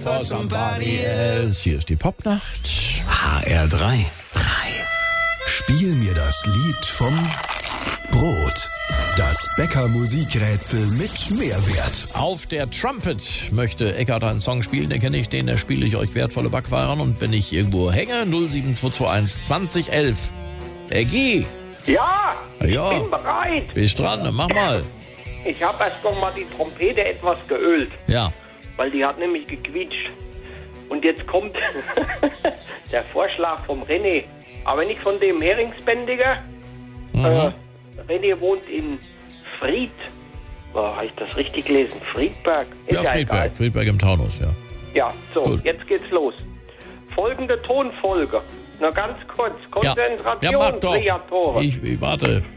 for somebody else. Hier ist die Popnacht. HR3. Spiel mir das Lied vom Brot. Das Bäcker-Musikrätsel mit Mehrwert. Auf der Trumpet möchte Eckart einen Song spielen, den kenne ich, den spiele ich euch wertvolle Backwaren. Und wenn ich irgendwo hänge, 07221 2011. Eggi! Ja, ich Ja. bin bereit. Bist dran, mach mal. Ich habe erst noch mal die Trompete etwas geölt, Ja. weil die hat nämlich gequietscht. Und jetzt kommt der Vorschlag vom René. Aber nicht von dem Heringsbändiger. René wohnt in Fried. Habe ich das richtig gelesen? Friedberg? Ist Ja, egal. Friedberg im Taunus, ja. Ja, so, Gut. jetzt geht's los. Folgende Tonfolge. Nur ganz kurz. Ja, Konzentration, mach doch. Kreatoren. Ich warte.